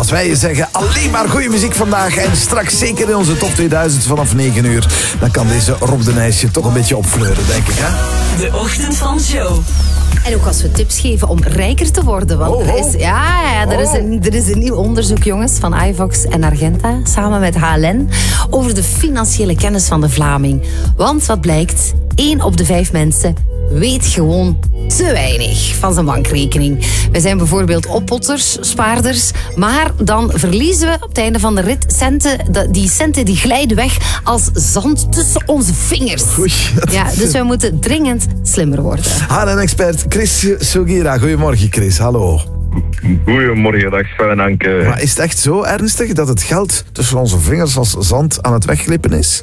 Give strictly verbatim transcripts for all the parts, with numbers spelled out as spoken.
Als wij je zeggen, alleen maar goede muziek vandaag en straks zeker in onze top tweeduizend vanaf negen uur, dan kan deze Rob de Nijs je toch een beetje opfleuren, denk ik, hè? De ochtend van Joe. En ook als we tips geven om rijker te worden. Want oh, oh. Er, is, ja, ja, er, is een, er is een nieuw onderzoek, jongens, van iVox en Argenta, samen met H L N, over de financiële kennis van de Vlaming. Want wat blijkt? één op de vijf mensen weet gewoon te weinig van zijn bankrekening. Wij zijn bijvoorbeeld oppotters, spaarders, maar dan verliezen we op het einde van de rit centen. Die centen die glijden weg als zand tussen onze vingers. Oei, ja, dus we moeten dringend slimmer worden. H L N-expert Chris Sugira. Goedemorgen, Chris. Hallo. Goedemorgen, dag Sven en Anke. Maar is het echt zo ernstig dat het geld tussen onze vingers als zand aan het wegglippen is?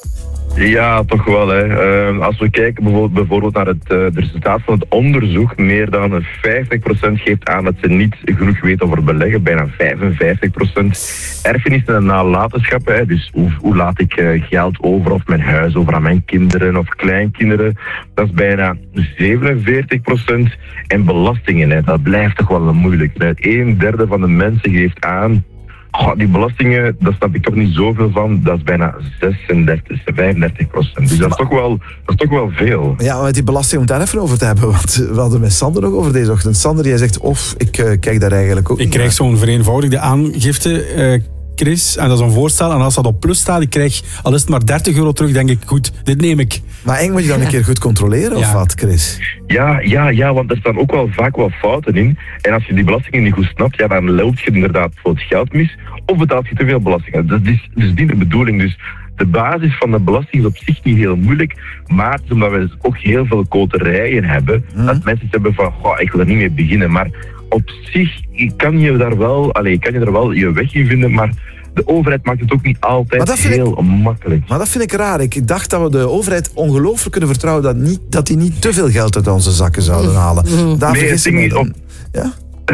Ja, toch wel. Hè. Uh, als we kijken bijvoorbeeld, bijvoorbeeld naar het, uh, het resultaat van het onderzoek, meer dan vijftig procent geeft aan dat ze niet genoeg weten over beleggen. Bijna vijfenvijftig procent. Erfenissen en nalatenschap, hè. Dus hoe, hoe laat ik uh, geld over of mijn huis over aan mijn kinderen of kleinkinderen. Dat is bijna zevenenveertig procent. En belastingen, hè. Dat blijft toch wel moeilijk. Hè. Een derde van de mensen geeft aan... Oh, die belastingen, daar snap ik toch niet zoveel van. Dat is bijna zesendertig, vijfendertig procent. Dus dat is, toch wel, dat is toch wel veel. Ja, met die belasting om het daar even over te hebben. Want we hadden met Sander nog over deze ochtend. Sander, jij zegt, of ik uh, kijk daar eigenlijk ook Ik niet krijg naar. zo'n vereenvoudigde aangifte, uh, Chris. En dat is een voorstel. En als dat op plus staat, ik krijg al is het maar dertig euro terug, denk ik, goed, dit neem ik. Maar eigenlijk moet je dan een keer goed controleren, of Ja. wat, Chris? Ja, ja, ja, want er staan ook wel vaak wel fouten in. En als je die belastingen niet goed snapt, ja, dan loopt je inderdaad voor het geld mis. Of betaalt je te veel belastingen. Dat is dus niet de bedoeling. Dus de basis van de belasting is op zich niet heel moeilijk. Maar het is omdat we dus ook heel veel koterijen hebben. Hmm. Dat mensen hebben van, goh, ik wil er niet mee beginnen. Maar op zich kan je daar wel, allez, kan je er wel je weg in vinden. Maar de overheid maakt het ook niet altijd heel ik, makkelijk. Maar dat vind ik raar. Ik dacht dat we de overheid ongelooflijk kunnen vertrouwen dat, niet, dat die niet te veel geld uit onze zakken zouden halen. Daar Nee, vergis het ik ding me is dan. Ja?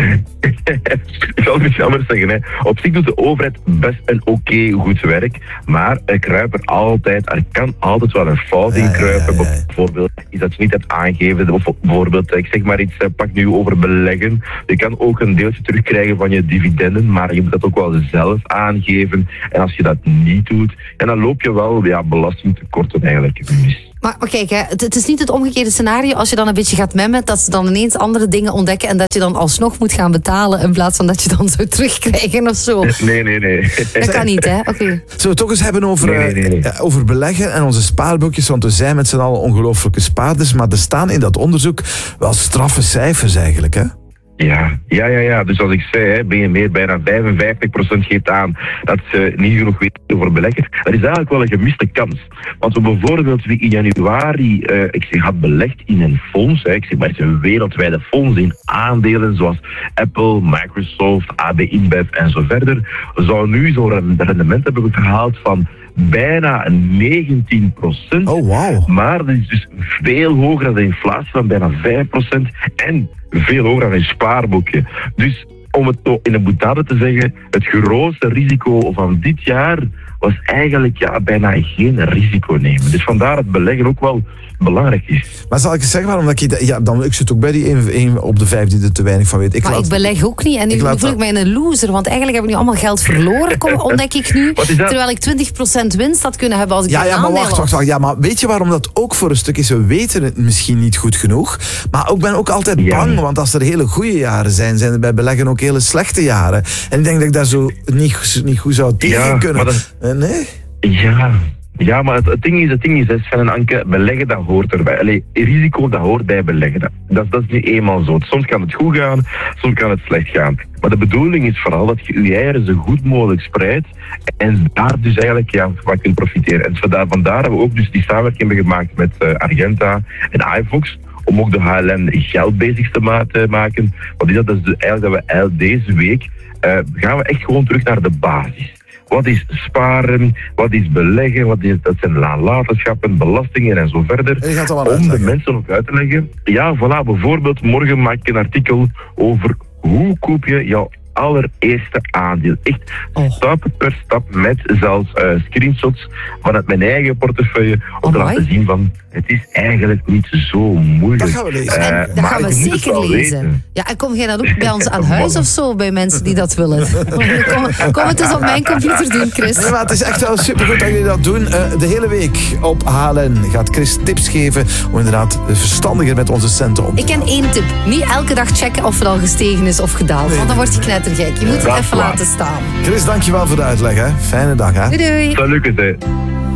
Ik zal het iets anders zeggen. Hè. Op zich doet de overheid best een oké okay, goed werk, maar er kruipen altijd, er kan altijd wel een fout in ja, ja, kruipen. ja, ja. Bijvoorbeeld iets dat je niet hebt aangegeven, of bijvoorbeeld, ik zeg maar iets, pak nu over beleggen. Je kan ook een deeltje terugkrijgen van je dividenden, maar je moet dat ook wel zelf aangeven. En als je dat niet doet, en dan loop je wel ja, belastingtekorten eigenlijk mis. Maar, maar kijk, hè, het, het is niet het omgekeerde scenario als je dan een beetje gaat memmen, dat ze dan ineens andere dingen ontdekken en dat je dan alsnog moet gaan betalen in plaats van dat je dan zou terugkrijgen of zo. Nee, nee, nee. Dat kan niet, hè? Oké. Okay. Zullen we het toch eens hebben over, Nee, nee, nee. uh, over beleggen en onze spaarboekjes? Want we zijn met z'n allen ongelooflijke spaarders, maar er staan in dat onderzoek wel straffe cijfers eigenlijk, hè? Ja, ja, ja, ja. Dus als ik zei, hè, ben je meer bijna vijfenvijftig procent geeft aan dat ze niet genoeg weten over beleggen. Dat is eigenlijk wel een gemiste kans. Want we bijvoorbeeld wie in januari, uh, ik zeg, had belegd in een fonds, hè, ik zeg maar, het is een wereldwijde fonds in aandelen zoals Apple, Microsoft, A B InBev en zo verder, zou nu zo'n rendement hebben gehaald van bijna negentien procent. Oh, wauw. Maar dat is dus veel hoger dan de inflatie van bijna vijf procent en veel hoger dan een spaarboekje. Dus om het in een boutade te zeggen, het grootste risico van dit jaar was eigenlijk ja, bijna geen risico nemen. Dus vandaar dat beleggen ook wel belangrijk is. Maar zal ik eens zeggen waarom dat ik... Ja, dan, ik zit ook bij die één op de vijf die er te weinig van weet. Ik maar laat, ik beleg ook niet. En nu ik voel laat, ik mij een loser. Want eigenlijk heb ik nu allemaal geld verloren, kom, ontdek ik nu. Terwijl ik twintig procent winst had kunnen hebben als ik ja, een ja, maar aandeel wacht, wacht, wacht. Ja, maar weet je waarom dat ook voor een stuk is? We weten het misschien niet goed genoeg. Maar ik ben ook altijd bang. Ja. Want als er hele goede jaren zijn, zijn er bij beleggen ook hele slechte jaren. En ik denk dat ik daar zo niet, niet goed zou tegen ja, kunnen. Dat... Nee? Ja... Ja, maar het, het ding is, het ding is, Sven en Anke, beleggen dat hoort erbij. Allee, risico dat hoort bij beleggen. Dat, dat, dat is niet eenmaal zo. Soms kan het goed gaan, soms kan het slecht gaan. Maar de bedoeling is vooral dat je je eieren zo goed mogelijk spreidt en daar dus eigenlijk ja, van kunt profiteren. En vandaar, vandaar hebben we ook dus die samenwerking hebben gemaakt met uh, Argenta en iVox om ook de H L N geld bezig te, ma- te maken. Want is dat is dus eigenlijk dat we deze week uh, gaan we echt gewoon terug naar de basis. Wat is sparen, wat is beleggen, wat is, dat zijn nalatenschappen, belastingen en zo verder. En om uitleggen. De mensen ook uit te leggen. Ja, voilà, bijvoorbeeld morgen maak ik een artikel over hoe koop je jouw allereerste aandeel. Echt Oh. stap per stap met zelfs uh, screenshots vanuit mijn eigen portefeuille om te Amai. laten zien van het is eigenlijk niet zo moeilijk. Dat gaan we lezen. Eh, En dat maar gaan we je moet het zeker wel lezen. weten. Ja, en kom jij dan ook bij ons aan huis of zo, bij mensen die dat willen? Kom, kom het eens op mijn computer doen, Chris. Nee, maar het is echt wel supergoed dat jullie dat doen. Uh, de hele week op H L N gaat Chris tips geven om inderdaad verstandiger met onze centen om te Ik ken één tip. Niet elke dag checken of het al gestegen is of gedaald. Want dan word je knettergek. Je moet het Dat is even waar. laten staan. Chris, dankjewel voor de uitleg. Hè. Fijne dag. Hè. Doei doei. Salut, hè.